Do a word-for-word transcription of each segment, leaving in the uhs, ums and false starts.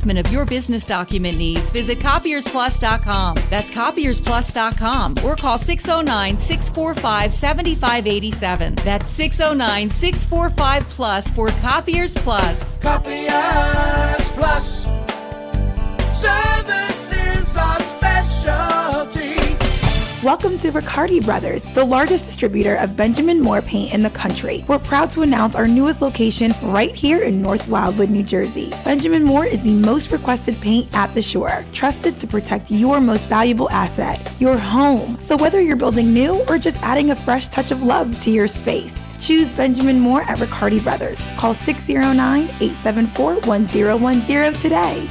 assessment of your business document needs, visit copiers plus dot com. That's copiers plus dot com or call six oh nine, six four five, seven five eight seven. That's six oh nine, six four five, plus for Copiers Plus. Copiers Plus. Service is our specialty. Welcome to Riccardi Brothers, the largest distributor of Benjamin Moore paint in the country. We're proud to announce our newest location right here in North Wildwood, New Jersey. Benjamin Moore is the most requested paint at the shore, trusted to protect your most valuable asset, your home. So whether you're building new or just adding a fresh touch of love to your space, choose Benjamin Moore at Riccardi Brothers. Call six oh nine, eight seven four, one oh one oh today.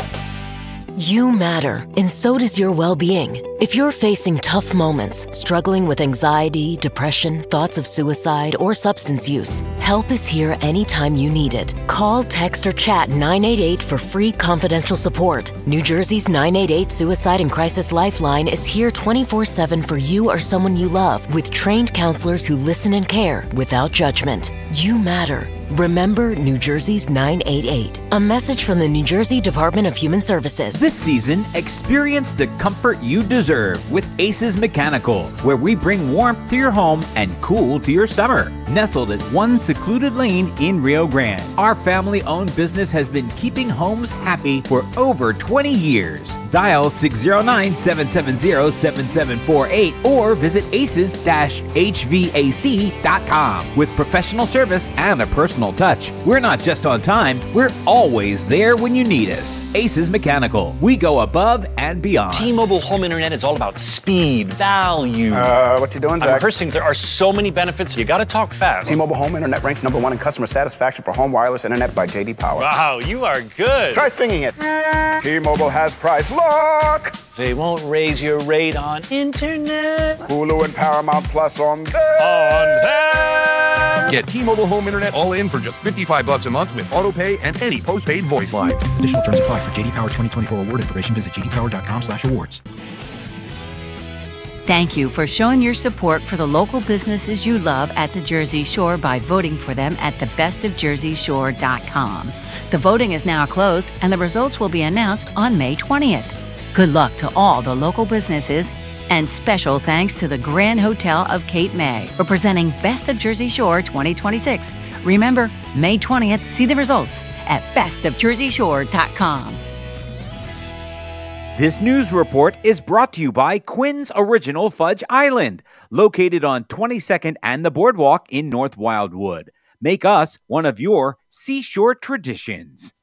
You matter, and so does your well-being. If you're facing tough moments, struggling with anxiety, depression, thoughts of suicide, or substance use, help is here anytime you need it. Call, text, or chat nine eight eight for free confidential support. New Jersey's nine eight eight Suicide and Crisis Lifeline is here twenty-four seven for you or someone you love, with trained counselors who listen and care without judgment. You matter. Remember New Jersey's nine eight eight. A message from the New Jersey Department of Human Services. This season, experience the comfort you deserve with Aces Mechanical, where we bring warmth to your home and cool to your summer. Nestled at one secluded lane in Rio Grande, our family-owned business has been keeping homes happy for over twenty years. Dial six oh nine, seven seven oh, seven seven four eight or visit aces dash h v a c dot com. With professional service and a personal touch, we're not just on time, we're always there when you need us. Aces Mechanical. We go above and beyond. T-Mobile Home Internet is all about speed, value. Uh, what you doing, Zach? I'm rehearsing. There are so many benefits. You got to talk fast. T-Mobile Home Internet ranks number one in customer satisfaction for home wireless internet by J D Power. Wow, you are good. Try singing it. T-Mobile has price lock. They won't raise your rate on internet. Hulu and Paramount Plus on them. On them. Get T-Mobile Home Internet all in for just fifty-five bucks a month with autopay and any postpaid voice line. Additional terms apply. For J D Power twenty twenty-four award information, visit j d power dot com slash awards. Thank you for showing your support for the local businesses you love at the Jersey Shore by voting for them at the best of jersey shore dot com. The voting is now closed and the results will be announced on May twentieth. Good luck to all the local businesses, and special thanks to the Grand Hotel of Cape May for presenting Best of Jersey Shore twenty twenty-six. Remember, May twentieth, see the results at best of jersey shore dot com. This news report is brought to you by Quinn's Original Fudge Island, located on twenty-second and the Boardwalk in North Wildwood. Make us one of your seashore traditions.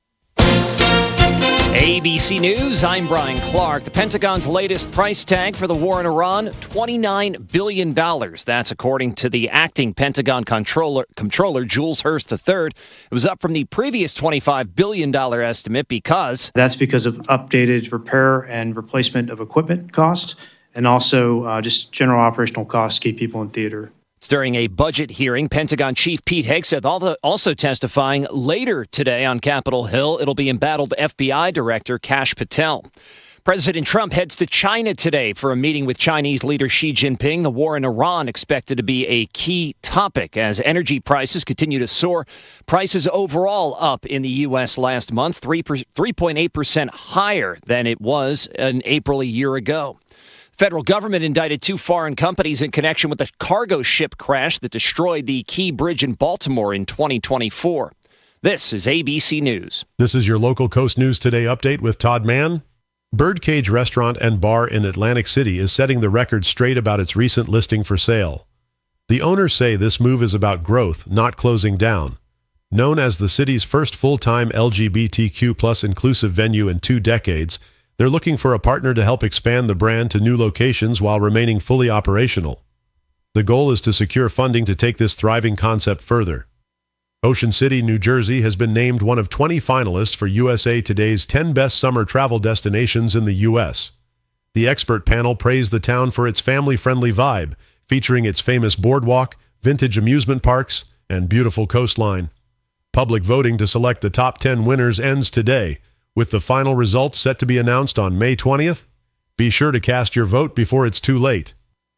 A B C News, I'm Brian Clark. The Pentagon's latest price tag for the war in Iran, twenty-nine billion dollars. That's according to the acting Pentagon controller, Comptroller Jules Hurst the third. It was up from the previous twenty-five billion dollars estimate because... That's because of updated repair and replacement of equipment costs, and also uh, just general operational costs to keep people in theater. During a budget hearing, Pentagon Chief Pete Hegseth also testifying later today on Capitol Hill. It'll be embattled F B I Director Kash Patel. President Trump heads to China today for a meeting with Chinese leader Xi Jinping. The war in Iran expected to be a key topic as energy prices continue to soar. Prices overall up in the U S last month, three point eight percent higher than it was in April a year ago. Federal government indicted two foreign companies in connection with a cargo ship crash that destroyed the Key Bridge in Baltimore in twenty twenty-four. This is A B C News. This is your local Coast News Today update with Todd Mann. Birdcage Restaurant and Bar in Atlantic City is setting the record straight about its recent listing for sale. The owners say this move is about growth, not closing down. Known as the city's first full-time L G B T Q plus inclusive venue in two decades, they're looking for a partner to help expand the brand to new locations while remaining fully operational. The goal is to secure funding to take this thriving concept further. Ocean City, New Jersey has been named one of twenty finalists for U S A Today's ten Best Summer Travel Destinations in the U S. The expert panel praised the town for its family-friendly vibe, featuring its famous boardwalk, vintage amusement parks, and beautiful coastline. Public voting to select the top ten winners ends today, with the final results set to be announced on May twentieth. Be sure to cast your vote before it's too late.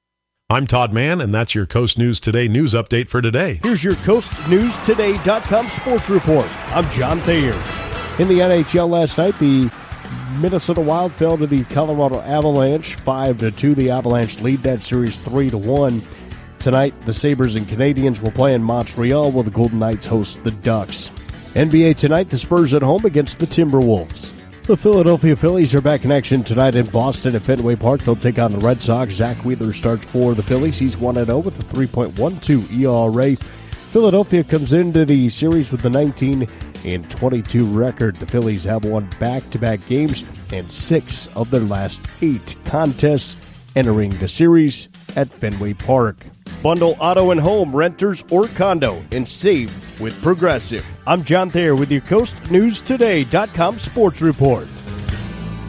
I'm Todd Mann, and that's your Coast News Today news update for today. Here's your coast news today dot com sports report. I'm John Thayer. In the N H L last night, the Minnesota Wild fell to the Colorado Avalanche five to two. The Avalanche lead that series three to one. Tonight, the Sabres and Canadiens will play in Montreal while the Golden Knights host the Ducks. N B A tonight, the Spurs at home against the Timberwolves. The Philadelphia Phillies are back in action tonight in Boston at Fenway Park. They'll take on the Red Sox. Zach Wheeler starts for the Phillies. He's one and oh with a three point one two E R A. Philadelphia comes into the series with the nineteen and twenty-two record. The Phillies have won back-to-back games and six of their last eight contests entering the series at Fenway Park. Bundle auto and home, renters, or condo, and save with Progressive. I'm John Thayer with your Coast News Today dot com Sports Report.